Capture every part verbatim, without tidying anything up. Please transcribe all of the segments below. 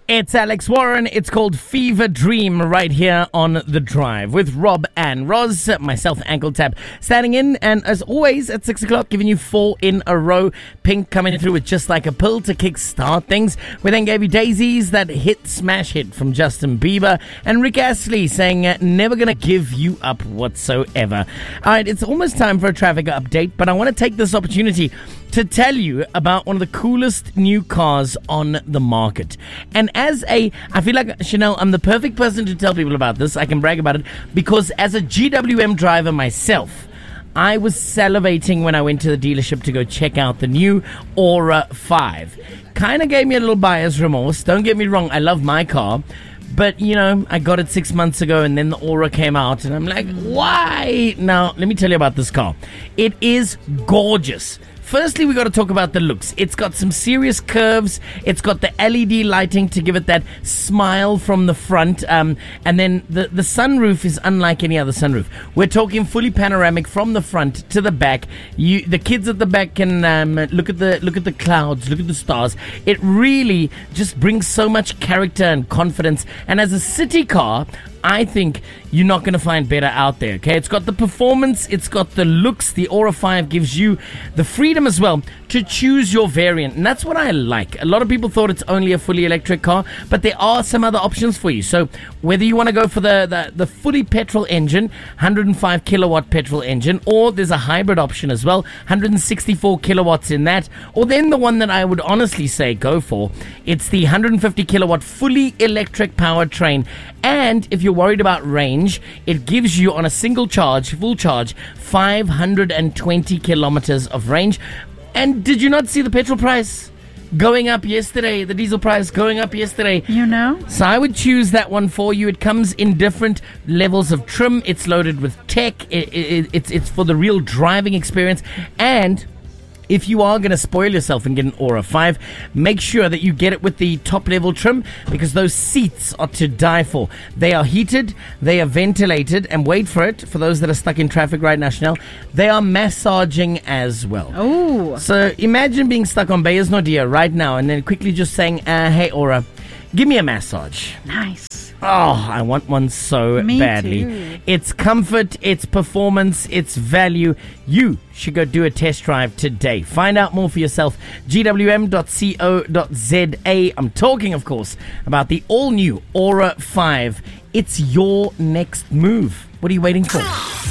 It's Alex Warren. It's called Fever Dream right here on The Drive with Rob and Roz, myself, Ankle Tap, standing in. And as always, at six o'clock, giving you four in a row. Pink coming through with Just Like a Pill to kickstart things. We then gave you Daisies, that hit, smash hit from Justin Bieber. And Rick Astley saying, never gonna give you up whatsoever. All right, it's almost time for a traffic update, but I want to take this opportunity to tell you about one of the coolest new cars on the market. And as a, I feel like, Chanel, I'm the perfect person to tell people about this. I can brag about it because as a G W M driver myself, I was salivating when I went to the dealership to go check out the new Aura five. Kind of gave me a little buyer's remorse. Don't get me wrong, I love my car. But, you know, I got it six months ago and then the Aura came out and I'm like, why? Now, let me tell you about this car. It is gorgeous. Firstly, we got to talk about the looks. It's got some serious curves. It's got the L E D lighting to give it that smile from the front. Um, and then the, the sunroof is unlike any other sunroof. We're talking fully panoramic from the front to the back. You, the kids at the back can um, look at the look at the clouds, look at the stars. It really just brings so much character and confidence. And as a city car, I think you're not going to find better out there, okay? It's got the performance, it's got the looks. The Aura five gives you the freedom as well to choose your variant, and that's what I like. A lot of people thought it's only a fully electric car, but there are some other options for you. So whether you want to go for the, the, the fully petrol engine, one hundred five kilowatt petrol engine, or there's a hybrid option as well, one hundred sixty-four kilowatts in that, or then the one that I would honestly say go for, it's the one hundred fifty kilowatt fully electric powertrain. And if you're worried about range, it gives you on a single charge, full charge, five hundred twenty kilometers of range. And did you not see the petrol price going up yesterday? The diesel price going up yesterday. You know? So I would choose that one for you. It comes in different levels of trim. It's loaded with tech. It, it, it's, it's for the real driving experience. And if you are going to spoil yourself and get an Aura five, make sure that you get it with the top level trim because those seats are to die for. They are heated, they are ventilated, and wait for it, for those that are stuck in traffic right now, Chanel, they are massaging as well. Oh. So imagine being stuck on Beyers Naudé right now and then quickly just saying, uh, hey Aura, give me a massage. Nice. Oh, I want one so Me badly. too. It's comfort, it's performance, it's value. You should go do a test drive today. Find out more for yourself. G W M dot co dot z a. I'm talking, of course, about the all-new Aura five. It's your next move. What are you waiting for?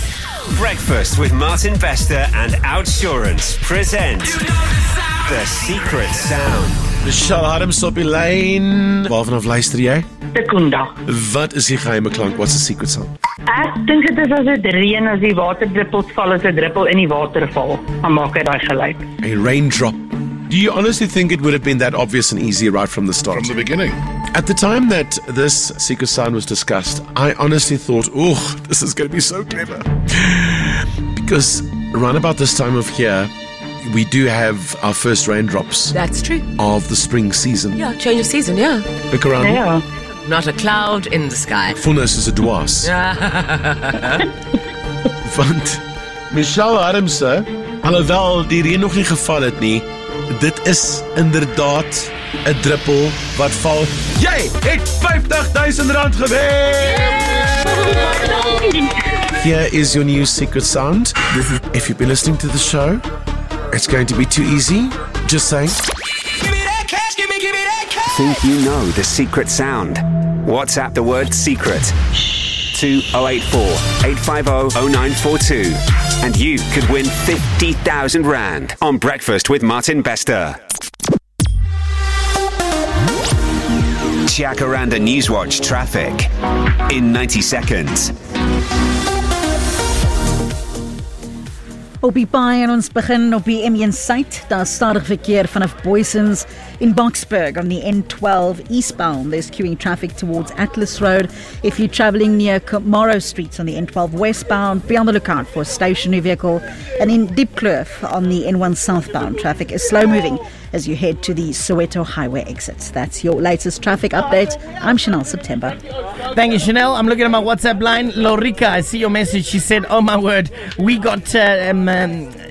Breakfast with Martin Bester and Outsurance present The Secret Sound. Michelle Adams op die lyn. Waarvan af luister jy? Sekunda. Wat is die geheime klank? What's the secret sound? Ek dink dit is as dit reën, as die waterdruppels val, as 'n druppel in die water val, dan maak hy daai geluid. A raindrop. Do you honestly think it would have been that obvious and easy right from the start? From the beginning. At the time that this secret sound was discussed, I honestly thought, oh, this is going to be so clever. Because around about this time of year, we do have our first raindrops That's true. of the spring season. Yeah, change of season, yeah. Look around. Ja. Not a cloud in the sky. Fullness is a dwaas. Want Michelle Adams, alhoewel die reën nog nie geval het nie, dit is inderdaad 'n druppel wat val. Jy het vyftig duisend rand gewen! Here is your new secret sound. If you've been listening to the show, it's going to be too easy. Just saying. Think you know the secret sound? WhatsApp the word secret to oh eight four, eight five oh, oh nine four two and you could win fifty thousand rand on Breakfast with Martin Bester. Jacaranda Newswatch traffic in ninety seconds. Op die paai en ons begin op die M een site. Daar is stadig verkeer vanaf Boysons in Boksburg on the N twelve eastbound. There's queuing traffic towards Atlas Road. If you're travelling near Morrow Street on the N twelve westbound, be on the lookout for a stationary vehicle. And in Diepkloof on the N one southbound, traffic is slow moving as you head to the Soweto Highway exits. That's your latest traffic update. I'm Chanel September. Thank you, Chanel. I'm looking at my WhatsApp line. Lorica, I see your message. She said, oh my word, we got uh, um, um,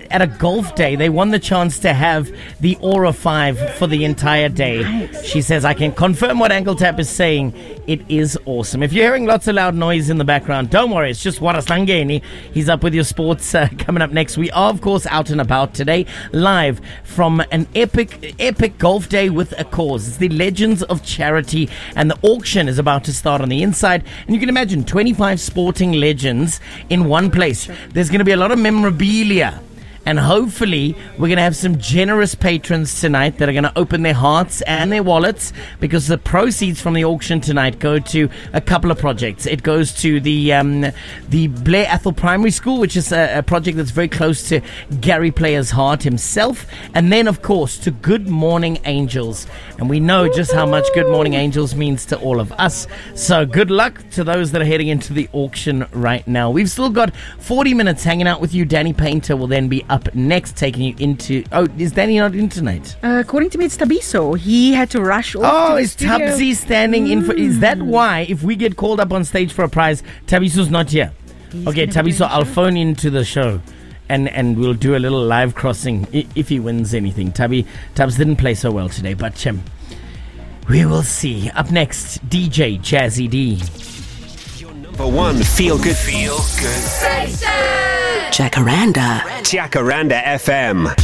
at a golf day, they won the chance to have the Aura five for the entire day. Nice. She says, I can confirm what Ankle Tap is saying. It is awesome. If you're hearing lots of loud noise in the background, don't worry. It's just Waras Langeni. He's up with your sports uh, coming up next. We are, of course, out and about today, live from an epic, epic golf day with a cause. It's the Legends of Charity, and the auction is about to start on the inside. And you can imagine twenty-five sporting legends in one place. There's going to be a lot of memorabilia. And hopefully, we're going to have some generous patrons tonight that are going to open their hearts and their wallets, because the proceeds from the auction tonight go to a couple of projects. It goes to the um, the Blair Athol Primary School, which is a, a project that's very close to Gary Player's heart himself. And then, of course, to Good Morning Angels. And we know just how much Good Morning Angels means to all of us. So good luck to those that are heading into the auction right now. We've still got forty minutes hanging out with you. Danny Painter will then be up next, taking you into... Oh, is Danny not in tonight? Uh, according to me, it's Tabiso. He had to rush off. Oh, to the is studio. Tabsy standing in for... Is that why, if we get called up on stage for a prize, Tabiso's not here? He's Okay, gonna be Tabiso, doing the I'll show. phone into the show and, and we'll do a little live crossing i- if he wins anything. Tabi, Tabs didn't play so well today, but um, we will see. Up next, D J Jazzy D. Number one, feel good. Feel good. Jacaranda. Jacaranda F M.